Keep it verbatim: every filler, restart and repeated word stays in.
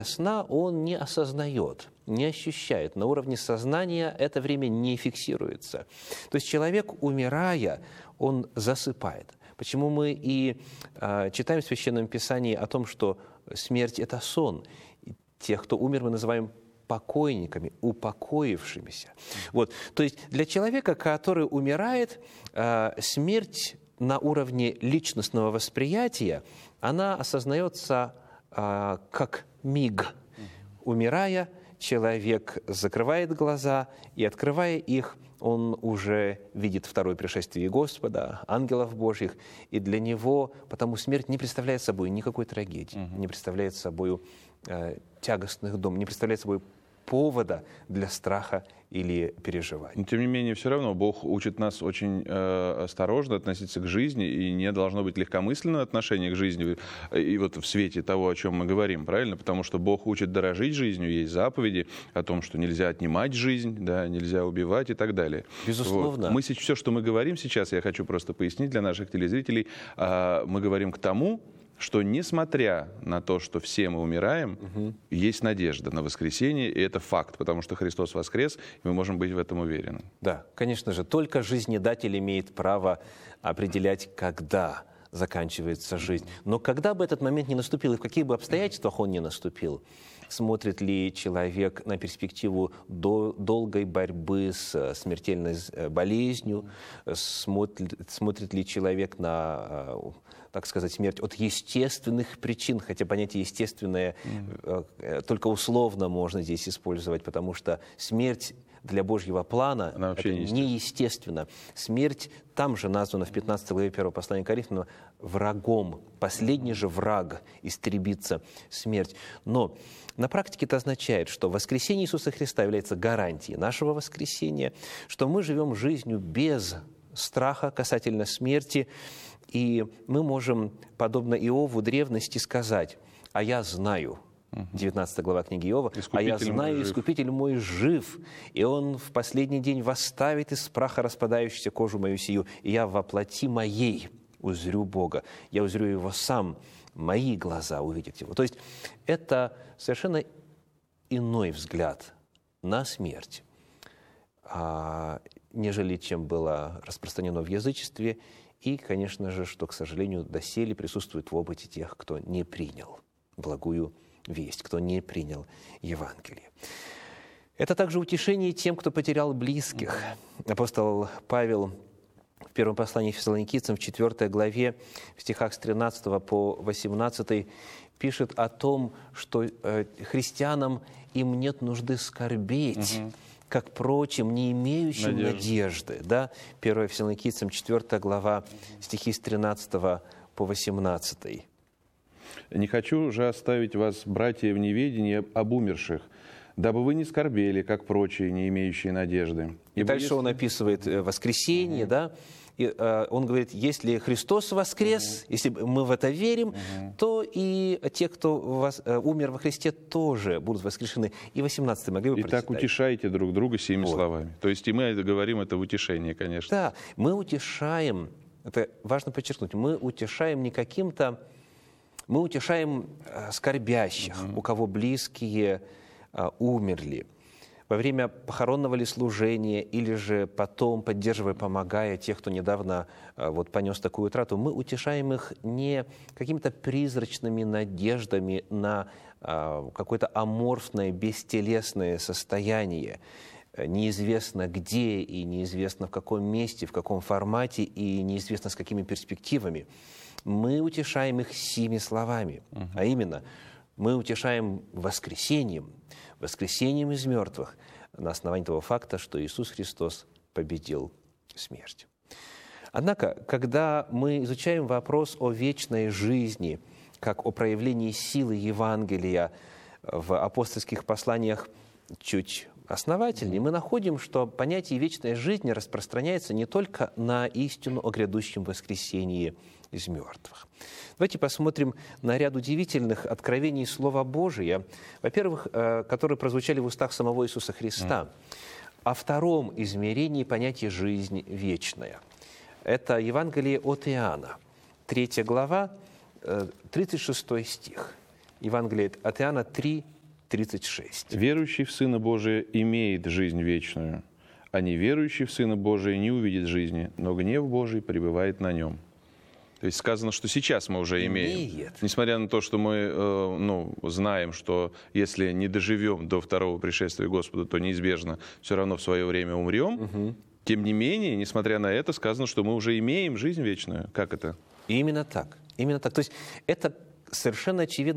сна он не осознает, не ощущает. На уровне сознания это время не фиксируется. То есть человек, умирая, он засыпает. Почему мы и э, читаем в Священном Писании о том, что смерть – это сон. И тех, кто умер, мы называем покойниками, упокоившимися. Вот. То есть для человека, который умирает, э, смерть на уровне личностного восприятия, она осознается э, как миг. Умирая, человек закрывает глаза, и, открывая их, он уже видит второе пришествие Господа, ангелов Божьих, и для него, потому смерть не представляет собой никакой трагедии, uh-huh. не представляет собой э, тягостных дом, не представляет собой повода для страха или переживаний. Но, тем не менее, все равно Бог учит нас очень э, осторожно относиться к жизни, и не должно быть легкомысленное отношение к жизни, и вот в свете того, о чем мы говорим, правильно? Потому что Бог учит дорожить жизнью, есть заповеди о том, что нельзя отнимать жизнь, да, нельзя убивать и так далее. Безусловно. Вот. Мы, все, что мы говорим сейчас, я хочу просто пояснить для наших телезрителей, э, мы говорим к тому, что, несмотря на то, что все мы умираем, угу. есть надежда на воскресение, и это факт, потому что Христос воскрес, и мы можем быть в этом уверены. Да, конечно же, только жизнедатель имеет право определять, когда заканчивается жизнь. Но когда бы этот момент не наступил, и в каких бы обстоятельствах он не наступил, смотрит ли человек на перспективу до, долгой борьбы с смертельной болезнью, смотрит, смотрит ли человек на, так сказать, смерть от естественных причин, хотя понятие «естественное» mm. только условно можно здесь использовать, потому что смерть для Божьего плана Она это неестественно. Смерть там же названа в пятнадцатой главе первого послания к Коринфянам врагом. Последний же враг истребится смерть. Но на практике это означает, что воскресение Иисуса Христа является гарантией нашего воскресения, что мы живем жизнью без страха касательно смерти, и мы можем, подобно Иову, древности сказать: «А я знаю». девятнадцатая глава книги Иова. «А я знаю, Искупитель мой жив, и Он в последний день восставит из праха распадающуюся кожу мою сию, и я во плоти моей узрю Бога, я узрю Его сам, мои глаза увидят Его». То есть это совершенно иной взгляд на смерть, нежели чем было распространено в язычестве, и, конечно же, что, к сожалению, доселе присутствует в опыте тех, кто не принял благую весть, кто не принял Евангелие. Это также утешение тем, кто потерял близких. Апостол Павел в первом послании Фессалоникийцам, в четвёртой главе, в стихах с тринадцатого по восемнадцатый, пишет о том, что э, христианам им нет нужды скорбеть, угу. как прочим, не имеющим надежды. надежды. Да? первое Фессалоникийцам, четвёртая глава, стихи с тринадцатого по восемнадцатый. «Не хочу же оставить вас, братья, в неведении об умерших, дабы вы не скорбели, как прочие, не имеющие надежды». И дальше если... он описывает воскресение, mm-hmm. да, и э, он говорит, если Христос воскрес, mm-hmm. если мы в это верим, mm-hmm. то и те, кто вос, э, умер во Христе, тоже будут воскрешены. И восемнадцатый могли бы прочитать. Итак, утешайте друг друга сими вот. словами. То есть и мы говорим это в утешении, конечно. Да, мы утешаем, это важно подчеркнуть, мы утешаем не каким-то... Мы утешаем скорбящих, uh-huh. у кого близкие а, умерли, во время похоронного ли служения, или же потом, поддерживая, помогая тех, кто недавно а, вот, понес такую утрату, мы утешаем их не какими-то призрачными надеждами на а, какое-то аморфное, бестелесное состояние, неизвестно где и неизвестно в каком месте, в каком формате и неизвестно с какими перспективами. Мы утешаем их сими словами, uh-huh. а именно, мы утешаем воскресением, воскресением из мертвых на основании того факта, что Иисус Христос победил смерть. Однако, когда мы изучаем вопрос о вечной жизни, как о проявлении силы Евангелия в апостольских посланиях чуть основательнее, мы находим, что понятие вечной жизни распространяется не только на истину о грядущем воскресении из мертвых. Давайте посмотрим на ряд удивительных откровений Слова Божия, во-первых, которые прозвучали в устах самого Иисуса Христа, о втором измерении понятия «жизнь вечная». Это Евангелие от Иоанна, третья глава, тридцать шестой стих. Евангелие от Иоанна три, тридцать шесть. «Верующий в Сына Божия имеет жизнь вечную, а неверующий в Сына Божия не увидит жизни, но гнев Божий пребывает на нем». То есть сказано, что сейчас мы уже имеем. Имеет. Несмотря на то, что мы э, ну, знаем, что если не доживем до второго пришествия Господа, то неизбежно все равно в свое время умрем. Угу. Тем не менее, несмотря на это, сказано, что мы уже имеем жизнь вечную. Как это? Именно так. Именно так. То есть это совершенно очевидно.